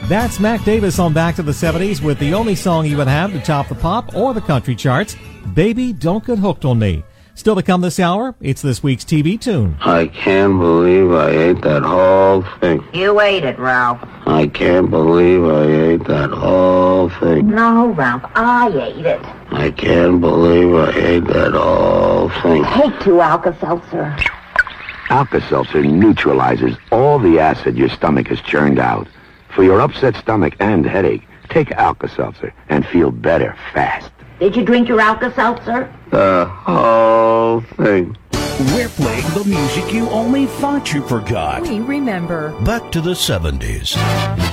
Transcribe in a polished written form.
That's Mac Davis on Back to the 70s with the only song he would have to top the pop or the country charts, Baby Don't Get Hooked on Me. Still to come this hour, it's this week's TV tune. I can't believe I ate that whole thing. You ate it, Ralph. I can't believe I ate that whole thing. No, Ralph, I ate it. I can't believe I ate that whole thing. Take 2 Alka-Seltzer. Alka-Seltzer neutralizes all the acid your stomach has churned out. For your upset stomach and headache, take Alka-Seltzer and feel better fast. Did you drink your Alka-Seltzer? The whole thing. We're playing the music you only thought you forgot. We remember. Back to the 70s.